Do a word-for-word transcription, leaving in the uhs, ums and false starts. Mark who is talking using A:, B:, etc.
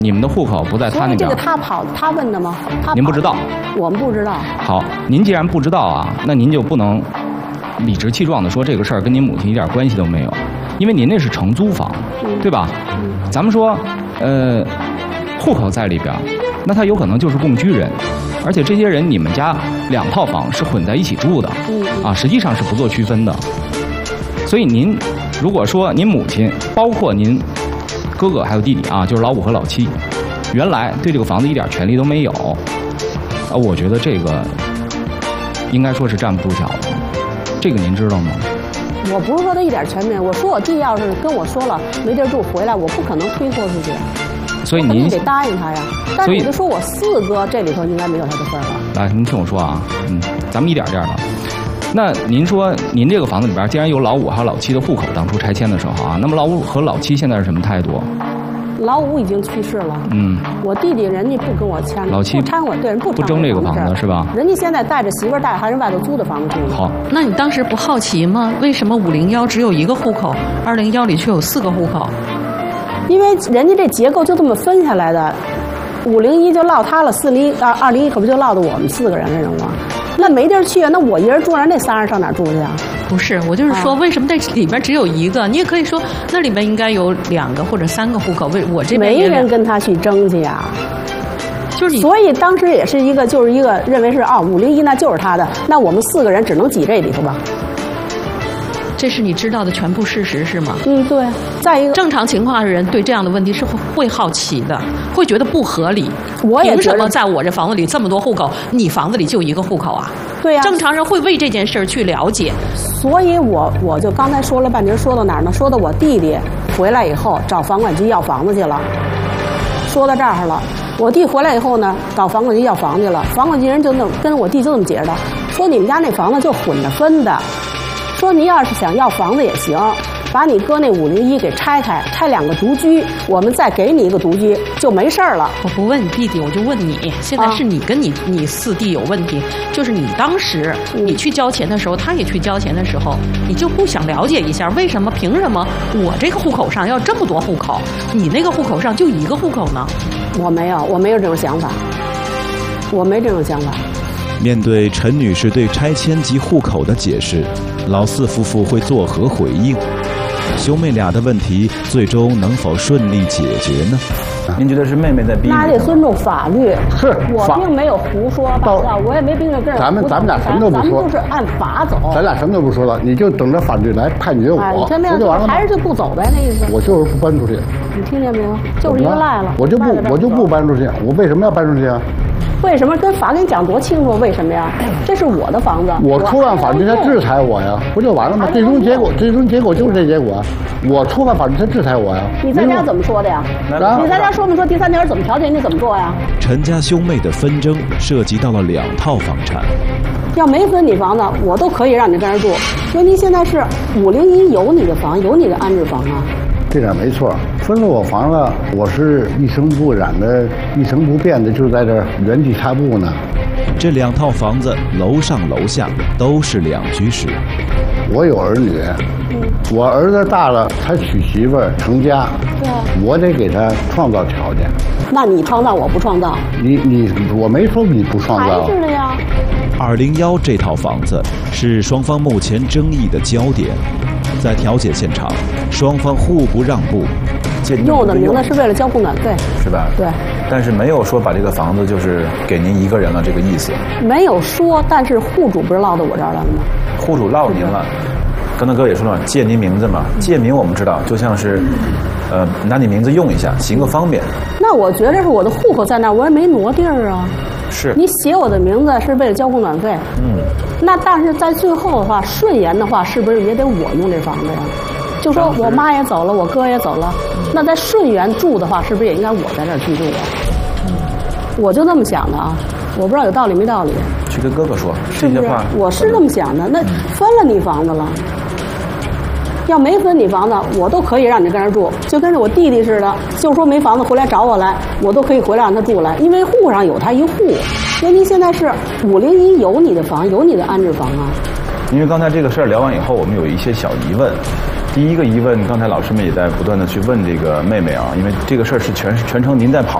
A: 你们的户口不在他那边。
B: 这个他跑，他问的吗？他
A: 您不知道？
B: 我们不知道。
A: 好，您既然不知道啊，那您就不能理直气壮地说这个事儿跟您母亲一点关系都没有，因为您那是承租房，
B: 嗯、
A: 对吧？嗯、咱们说，呃，户口在里边，那他有可能就是共居人，而且这些人你们家两套房是混在一起住的，
B: 嗯、
A: 啊，实际上是不做区分的。所以您如果说您母亲，包括您哥哥还有弟弟啊，就是老五和老七，原来对这个房子一点权利都没有，啊，我觉得这个应该说是站不住脚的。这个您知道吗？
B: 我不是说他一点权利，我说我弟要是跟我说了没地儿住回来，我不可能推脱出去。
A: 所以您
B: 得答应他呀。但是你就说我四哥这里头应该没有他的份儿了。
A: 来，您听我说啊，嗯，咱们一点点的。那您说，您这个房子里边既然有老五还有老七的户口，当初拆迁的时候啊，那么老五和老七现在是什么态度？
B: 老五已经去世了，
A: 嗯，
B: 我弟弟人家不跟我签，
A: 老七
B: 不掺我，对人不
A: 不争这个房子是吧？
B: 人家现在带着媳妇儿带着还是外头租的房子住。
A: 好，
C: 那你当时不好奇吗？为什么五零幺只有一个户口，二零幺里却有四个户口？
B: 因为人家这结构就这么分下来的，五零一就落他了，四零啊二零一可不就落到我们四个人了吗？那没地儿去啊，那我一人住那，那仨人上哪住去啊？
C: 不是，我就是说，为什么这里边只有一个？你也可以说，那里面应该有两个或者三个户口。为我这边
B: 没人跟他去争去啊。
C: 就是你，
B: 所以当时也是一个，就是一个认为是啊，五零一那就是他的，那我们四个人只能挤这里头吧。
C: 这是你知道的全部事实是吗？
B: 嗯，对。再一个，
C: 正常情况的人对这样的问题是会会好奇的，会觉得不合理。
B: 我也
C: 凭什么在我这房子里这么多户口，你房子里就一个户口啊？
B: 对呀、啊。
C: 正常人会为这件事儿去了解。
B: 所以我我就刚才说了半截，说到哪儿呢？说到我弟弟回来以后找房管局要房子去了。说到这儿了，我弟回来以后呢，找房管局要房子去了。房管局人就那么跟我弟就这么解释的，说你们家那房子就混着分的。说你要是想要房子也行，把你哥那五零一给拆开，拆两个独居，我们再给你一个独居就没事儿了。
C: 我不问你弟弟，我就问你，现在是你跟你、啊、你四弟有问题，就是你当时你去交钱的时候，他也去交钱的时候，你就不想了解一下为什么凭什么我这个户口上要这么多户口，你那个户口上就一个户口呢？
B: 我没有，我没有这种想法，我没这种想法。
D: 面对陈女士对拆迁及户口的解释，老四夫妇会作何回应？兄妹俩的问题最终能否顺利解决呢？
E: 您觉得是妹妹在逼你？
B: 那得尊重法律。
F: 是，
B: 我并没有胡说八道，我也没并着跟人。
F: 咱们咱们俩什么都不说，
B: 咱们就是按法走。
F: 咱俩什么都不说了，你就等着法律来判决我，
B: 哎、你看没有？
F: 就完了吗？
B: 还是就不走呗，那意思。
F: 我就是不搬出去。
B: 你听见没有？就是一个赖了。
F: 我就不，我就不搬出去。我为什么要搬出去啊？
B: 为什么跟法跟你讲多清楚？为什么呀？这是我的房子。
F: 我触犯法律，他制裁我呀，不就完了吗？最终结果，最终结果就是这结果。我触犯法律，他制裁我呀。
B: 你在家怎么说的呀？你在家说没说第三条怎么调解？你怎么做呀？
D: 陈家兄妹的纷争涉及到了两套房产。
B: 要没分你房子，我都可以让你跟人住。因为你现在是五零一有你的房，有你的安置房啊。
F: 这点没错，分了我房了，我是一尘不染的、一成不变的，就在这原地踏步呢。
D: 这两套房子楼上楼下都是两居室。
F: 我有儿女，嗯、我儿子大了，他娶媳妇儿成家，
B: 对，
F: 我得给他创造条件。
B: 那你创造，我不创造。
F: 你你我没说你不创造。
B: 还是的呀。
D: 二零幺这套房子是双方目前争议的焦点。在调解现场，双方互不让步。
B: 用我的名字是为了交供暖费，
E: 是吧？
B: 对。
E: 但是没有说把这个房子就是给您一个人了这个意思。
B: 没有说，但是户主不是落到我这儿来了吗？
E: 户主落您了。刚才哥也说了，借您名字嘛，借名我们知道，就像是，呃，拿你名字用一下，行个方便。
B: 那我觉得是我的户口在那儿，我也没挪地儿啊。
E: 是。
B: 你写我的名字是为了交供暖费。嗯。那但是在最后的话，顺延的话，是不是也得我用这房子呀？就说我妈也走了，我哥也走了，那在顺延住的话，是不是也应该我在这儿居住啊？嗯，我就这么想的啊，我不知道有道理没道理。
E: 去跟哥哥说
B: 这些话，我是这么想的。那分了你房子了，要没分你房子，我都可以让你跟人住，就跟着我弟弟似的，就说没房子回来找我来，我都可以回来让他住来，因为户上有他一户。因为您现在是五零一有你的房，有你的安置房啊。
E: 因为刚才这个事儿聊完以后，我们有一些小疑问。 第一个疑问，刚才老师们也在不断的去问这个妹妹啊，因为这个事儿是全全程您在跑